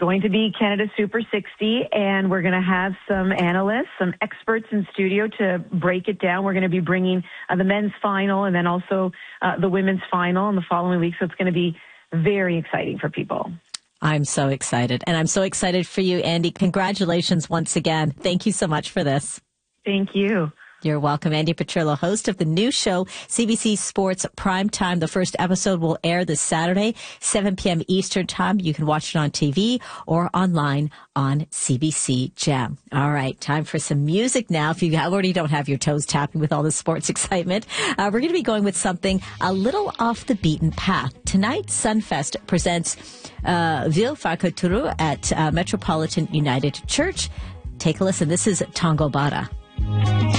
going to be Canada Super 60, and we're going to have some analysts, some experts in studio to break it down. We're going to be bringing the men's final and then also the women's final in the following week. So it's going to be very exciting for people. I'm so excited. And I'm so excited for you, Andy. Congratulations once again. Thank you so much for this. Thank you. You're welcome. Andy Petrillo, host of the new show, CBC Sports Prime Time. The first episode will air this Saturday, 7 p.m. Eastern Time. You can watch it on TV or online on CBC Gem. All right, time for some music now. If you already don't have your toes tapping with all the sports excitement, we're going to be going with something a little off the beaten path. Tonight, Sunfest presents Ville Farkaturu at Metropolitan United Church. Take a listen. This is Tango Bara.